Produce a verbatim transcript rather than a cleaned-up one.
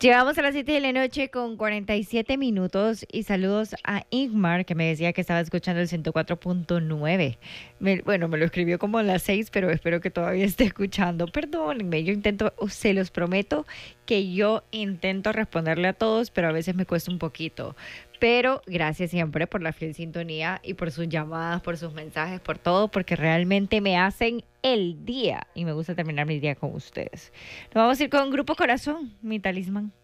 Llegamos a las siete de la noche con cuarenta y siete minutos y saludos a Ingmar que me decía que estaba escuchando el ciento cuatro punto nueve. Me- bueno, me lo escribió como a las seis, pero espero que todavía esté escuchando. Perdónenme, yo intento, se los prometo que yo intento responderle a todos, pero a veces me cuesta un poquito. Pero gracias siempre por la fiel sintonía y por sus llamadas, por sus mensajes, por todo, porque realmente me hacen el día y me gusta terminar mi día con ustedes. Nos vamos a ir con Grupo Corazón, mi talismán.